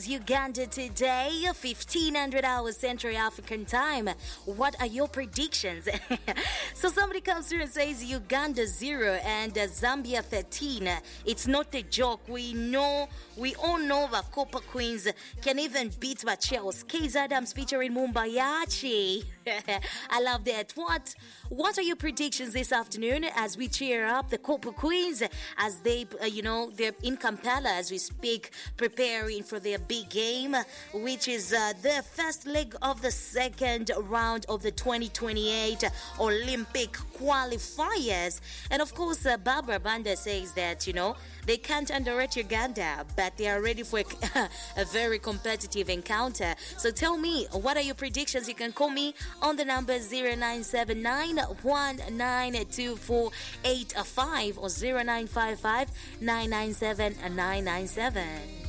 Uganda today, 1500 hours Central African time. What are your predictions? So somebody comes through and says Uganda 0 and Zambia 13. It's not a joke. We all know the Copper Queens can even beat Bachelos. Case Adams featuring Mumbayachi. I love that. What are your predictions this afternoon as we cheer up the Copper Queens as they, they're in Kampala as we speak, preparing for their big game, which is the first leg of the second round of the 2028 Olympic qualifiers. And of course, Barbara Banda says that, they can't underrate Uganda, but they are ready for a very competitive encounter. So tell me, what are your predictions? You can call me on the number 0979 192485 or 0955 997 997.